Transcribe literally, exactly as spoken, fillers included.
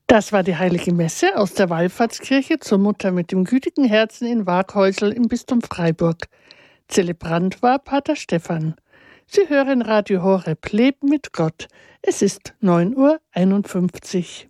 Das war die Heilige Messe aus der Wallfahrtskirche zur Mutter mit dem gütigen Herzen in Waaghäusel im Bistum Freiburg. Zelebrant war Pater Stephan. Sie hören Radio Horeb Leben mit Gott. Es ist neun Uhr einundfünfzig.